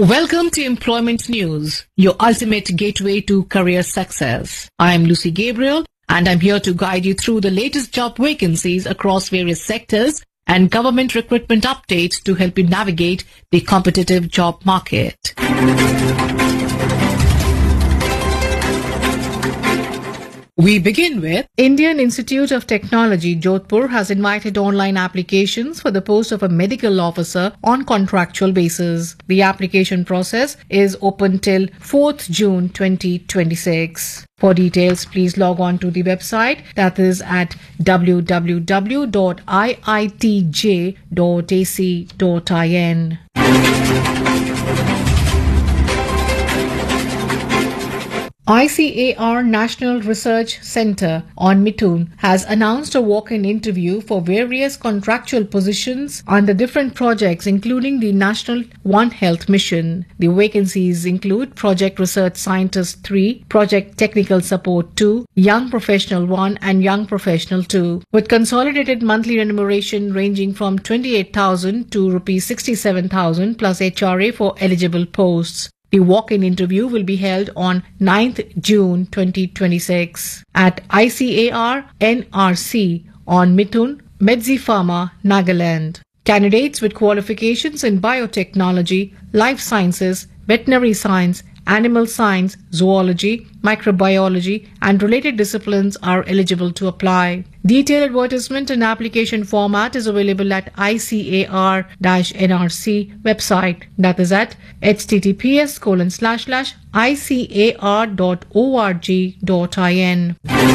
Welcome to Employment News, your ultimate gateway to career success. I am Lucy Gabriel, and I'm here to guide you through the latest job vacancies across various sectors and government recruitment updates to help you navigate the competitive job market. We begin with Indian Institute of Technology, Jodhpur has invited online applications for the post of a medical officer on contractual basis. The application process is open till 4th June 2026. For details, please log on to the website that is at www.iitj.ac.in. ICAR National Research Centre on Mithun has announced a walk-in interview for various contractual positions under different projects, including the National One Health Mission. The vacancies include Project Research Scientist 3, Project Technical Support 2, Young Professional 1 and Young Professional 2, with consolidated monthly remuneration ranging from 28,000 to Rs 67,000 plus HRA for eligible posts. The walk-in interview will be held on 9th June 2026 at ICAR NRC on Mithun, Medzi Pharma, Nagaland. Candidates with qualifications in biotechnology, life sciences, veterinary science, animal science, zoology, microbiology, and related disciplines are eligible to apply. Detailed advertisement and application format is available at ICAR-NRC website, that is at https://icar.org.in.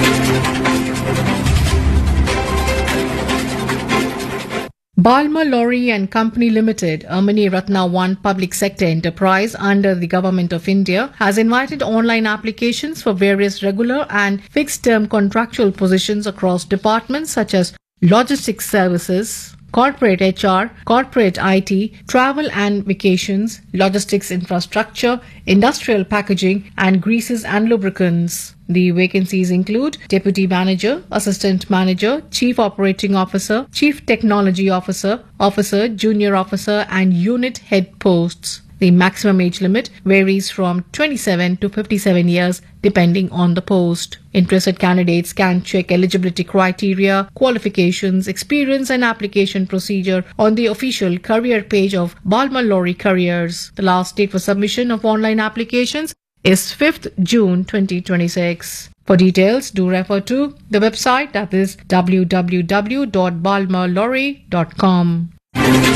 Balmer Lorry and Company Limited, a Mini Ratna 1 public sector enterprise under the Government of India, has invited online applications for various regular and fixed-term contractual positions across departments such as logistics services, corporate HR, corporate IT, travel and vacations, logistics infrastructure, industrial packaging, and greases and lubricants. The vacancies include Deputy Manager, Assistant Manager, Chief Operating Officer, Chief Technology Officer, Officer, Junior Officer, and Unit Head posts. The maximum age limit varies from 27 to 57 years depending on the post. Interested candidates can check eligibility criteria, qualifications, experience and application procedure on the official career page of Balmer Lorry Careers. The last date for submission of online applications is 5th June 2026. For details, do refer to the website that is www.balmerlorry.com.